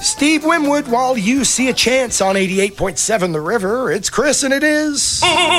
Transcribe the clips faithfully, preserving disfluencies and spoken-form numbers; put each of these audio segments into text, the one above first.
Steve Winwood, while you see a chance on eighty-eight point seven The River, it's Chris and it is...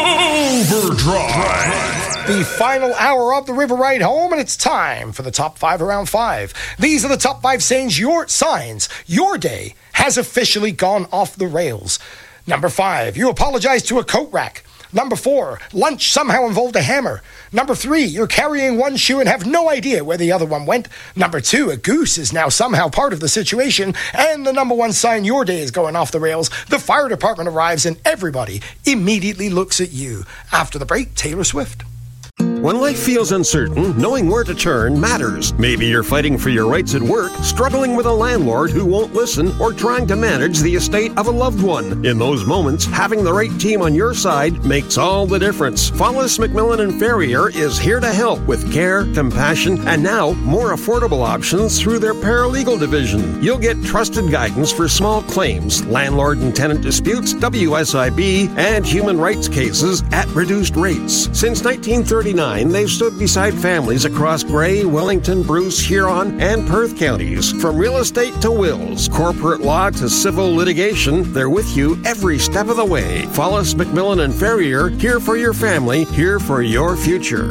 Overdrive! The final hour of the River Ride Home, and it's time for the top five around five. These are the top five sayings your signs your day has officially gone off the rails. Number five, you apologize to a coat rack. Number four, lunch somehow involved a hammer. Number three, you're carrying one shoe and have no idea where the other one went. Number two, a goose is now somehow part of the situation. And the number one sign your day is going off the rails, the fire department arrives and everybody immediately looks at you. After the break, Taylor Swift. When life feels uncertain, knowing where to turn matters. Maybe you're fighting for your rights at work, struggling with a landlord who won't listen, or trying to manage the estate of a loved one. In those moments, having the right team on your side makes all the difference. Follis McMillan and Ferrier is here to help with care, compassion, and now more affordable options through their paralegal division. You'll get trusted guidance for small claims, landlord and tenant disputes, W S I B, and human rights cases at reduced rates. Since nineteen thirty-nine, they've stood beside families across Grey, Wellington, Bruce, Huron, and Perth counties. From real estate to wills, corporate law to civil litigation, they're with you every step of the way. Follis McMillan and Ferrier, here for your family, here for your future.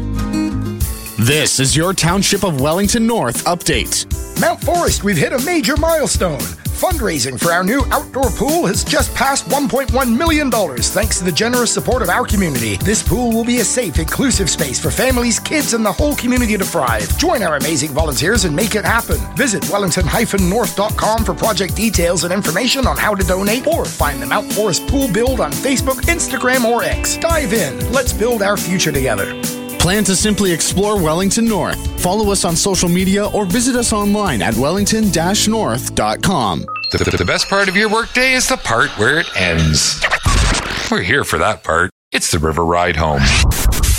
This is your Township of Wellington North update. Mount Forest, we've hit a major milestone. Fundraising for our new outdoor pool has just passed one point one million dollars thanks to the generous support of our community. This pool will be a safe, inclusive space for families, kids, and the whole community to thrive. Join our amazing volunteers and make it happen. Visit wellington dash north dot com for project details and information on how to donate, or find the Mount Forest Pool Build on Facebook, Instagram, or X. Dive in. Let's build our future together. Plan to simply explore Wellington North. Follow us on social media or visit us online at wellington dash north dot com. The, the, the best part of your workday is the part where it ends. We're here for that part. It's the River Ride Home.